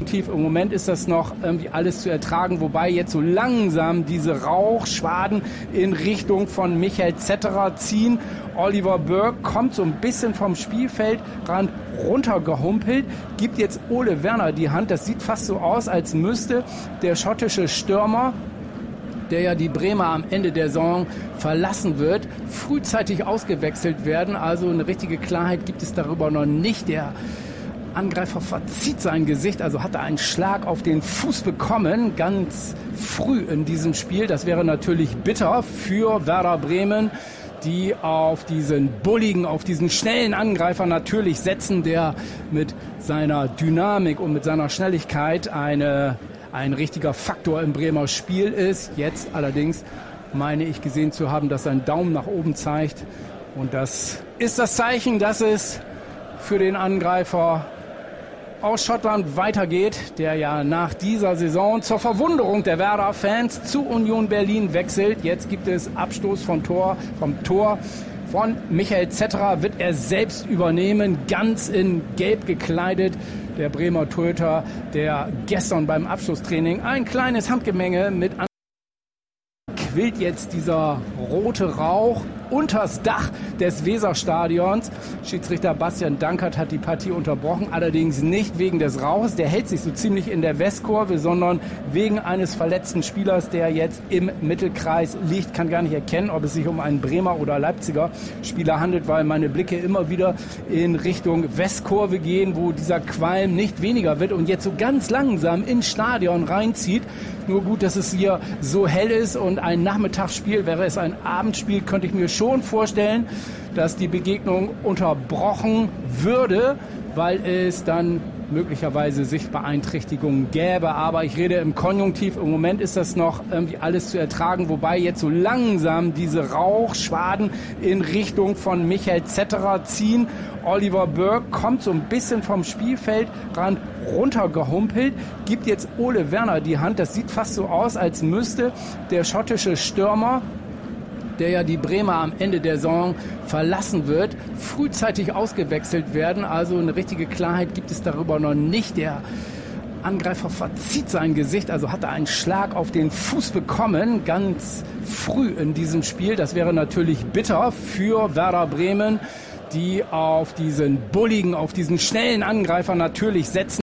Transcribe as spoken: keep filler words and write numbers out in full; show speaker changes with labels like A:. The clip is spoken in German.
A: Konjunktiv. Im Moment ist das noch irgendwie alles zu ertragen, wobei jetzt so langsam diese Rauchschwaden in Richtung von Michael Zetterer ziehen. Oliver Burke kommt so ein bisschen vom Spielfeldrand runtergehumpelt, gibt jetzt Ole Werner die Hand. Das sieht fast so aus, als müsste der schottische Stürmer, der ja die Bremer am Ende der Saison verlassen wird, frühzeitig ausgewechselt werden. Also eine richtige Klarheit gibt es darüber noch nicht. Der Angreifer verzieht sein Gesicht, also hat er einen Schlag auf den Fuß bekommen, ganz früh in diesem Spiel. Das wäre natürlich bitter für Werder Bremen, die auf diesen bulligen, auf diesen schnellen Angreifer natürlich setzen, der mit seiner Dynamik und mit seiner Schnelligkeit eine ein richtiger Faktor im Bremer Spiel ist. Jetzt allerdings meine ich gesehen zu haben, dass sein Daumen nach oben zeigt. Und das ist das Zeichen, dass es für den Angreifer aus Schottland weitergeht, der ja nach dieser Saison zur Verwunderung der Werder-Fans zu Union Berlin wechselt. Jetzt gibt es Abstoß vom Tor, vom Tor von Michael Zetterer, wird er selbst übernehmen, ganz in Gelb gekleidet. Der Bremer Torhüter, der gestern beim Abschlusstraining ein kleines Handgemenge mit an quillt jetzt dieser rote Rauch unters Dach des Weserstadions. Schiedsrichter Bastian Dankert hat die Partie unterbrochen, allerdings nicht wegen des Rauches. Der hält sich so ziemlich in der Westkurve, sondern wegen eines verletzten Spielers, der jetzt im Mittelkreis liegt. Kann gar nicht erkennen, ob es sich um einen Bremer oder Leipziger Spieler handelt, weil meine Blicke immer wieder in Richtung Westkurve gehen, wo dieser Qualm nicht weniger wird und jetzt so ganz langsam ins Stadion reinzieht. Nur gut, dass es hier so hell ist und ein Nachmittagsspiel, wäre es ein Abendspiel, könnte ich mir schon vorstellen, dass die Begegnung unterbrochen würde, weil es dann möglicherweise Sichtbeeinträchtigungen gäbe. Aber ich rede im Konjunktiv. Im Moment ist das noch irgendwie alles zu ertragen, wobei jetzt so langsam diese Rauchschwaden in Richtung von Michael Zetterer ziehen. Oliver Burke kommt so ein bisschen vom Spielfeldrand runtergehumpelt, gibt jetzt Ole Werner die Hand. Das sieht fast so aus, als müsste der schottische Stürmer, der ja die Bremer am Ende der Saison verlassen wird, frühzeitig ausgewechselt werden. Also eine richtige Klarheit gibt es darüber noch nicht. Der Angreifer verzieht sein Gesicht, also hat er einen Schlag auf den Fuß bekommen, ganz früh in diesem Spiel. Das wäre natürlich bitter für Werder Bremen, die auf diesen bulligen, auf diesen schnellen Angreifer natürlich setzen.